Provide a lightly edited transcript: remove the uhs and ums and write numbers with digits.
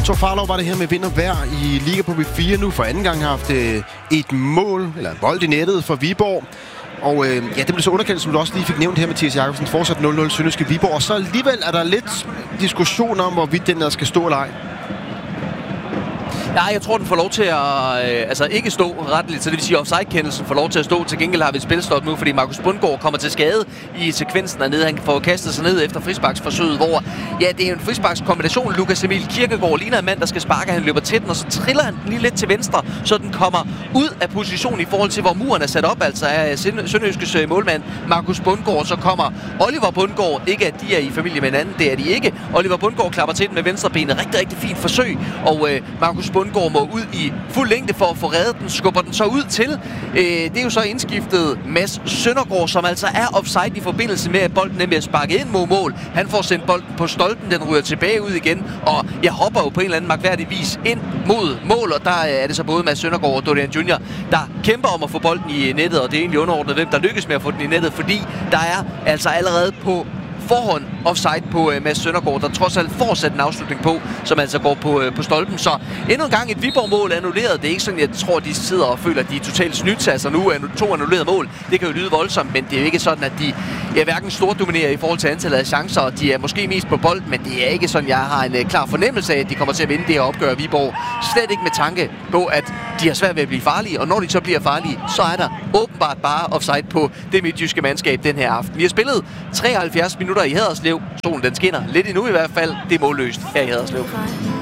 Thor Farlov var det her med vind og vejr i Liga på B4 nu. For anden gang har haft et mål, eller en bold i nettet for Viborg. Og det blev så underkendt, som du også lige fik nævnt her, Mathias Jakobsen. Fortsat 0-0 Sønderjyske Viborg. Og så alligevel er der lidt diskussion om, hvorvidt den der skal stå eller ej. Nej, jeg tror, den får lov til at ikke stå retteligt, så det vil sige, at offside-kendelsen får lov til at stå. Til gengæld har vi et spilstop nu, fordi Markus Bundgaard kommer til skade i sekvensen dernede. Han får kastet sig ned efter frisparksforsøget, hvor det er en frisparkskombination. Lukas Emil Kirkegaard ligner en mand, der skal sparke. Han løber til den, og så triller han den lige lidt til venstre, så den kommer ud af position i forhold til, hvor muren er sat op. Altså er Sønderjyskes målmand Markus Bundgaard, så kommer Oliver Bundgaard. Ikke at de er i familie med hinanden, det er de ikke. Oliver Bundgaard klapper til den med venstre benet. Rigtig, rigtig fint forsøg, og Markus Bundgaard må ud i fuld længde for at få reddet den, skubber den så ud til. Det er jo så indskiftet Mads Søndergaard, som altså er offside i forbindelse med, at bolden er ved at sparke ind mod mål. Han får sendt bolden på stolpen, den ryger tilbage ud igen, og jeg hopper jo på en eller anden magtværdig vis ind mod mål, og der er det så både Mads Søndergaard og Dorian Junior, der kæmper om at få bolden i nettet, og det er egentlig underordnet, hvem der lykkes med at få den i nettet, fordi der er altså allerede på forhånd offside på Mads Søndergaard, der trods alt får sat en afslutning på, som altså går på stolpen. Så endnu en gang et Viborg-mål annulleret. Det er ikke sådan, jeg tror, de sidder og føler, at de er totalt snydt. Altså nu er 2 annullerede mål. Det kan jo lyde voldsomt, men det er jo ikke sådan, at de hverken stordominerer i forhold til antallet af chancer. De er måske mest på bold, men det er ikke sådan, jeg har en klar fornemmelse af, at de kommer til at vinde det her opgør Viborg. Slet ikke med tanke på, at de har svært ved at blive farlige, og når de så bliver farlige, så er der åbenbart bare offside på det midtjyske mandskab den her aften. Vi har spillet 73 minutter i Haderslev. Solen den skinner lidt endnu i hvert fald. Det er målløst her i Haderslev.